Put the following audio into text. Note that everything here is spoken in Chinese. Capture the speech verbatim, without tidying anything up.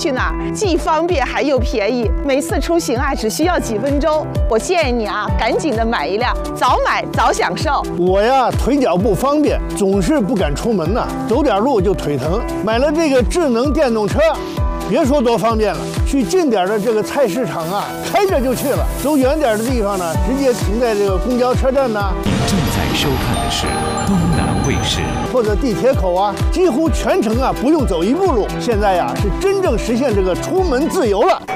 去哪儿，既方便还又便宜，每次出行啊只需要几分钟。我建议你啊，赶紧的买一辆，早买早享受。 我呀，腿脚不方便，总是不敢出门呐，走点路就腿疼。买了这个智能电动车，别说多方便了，去近点的这个菜市场啊，开着就去了；走远点的地方呢，直接停在这个公交车站呢。 您正在收看的是东南卫视， 或者地铁口啊，几乎全程啊不用走一步路。现在呀，是真正实现这个出门自由了。